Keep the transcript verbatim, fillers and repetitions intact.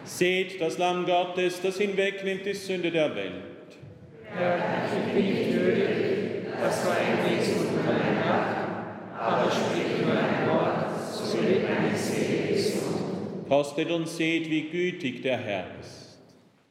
Seht das Lamm Gottes, das hinwegnimmt die Sünde der Welt. Herr, ich bin nicht würdig, dass du eingehst unter meine Macht, aber sprich nur ein Wort, so wird meine Seele gesund. Kostet und seht, wie gütig der Herr ist.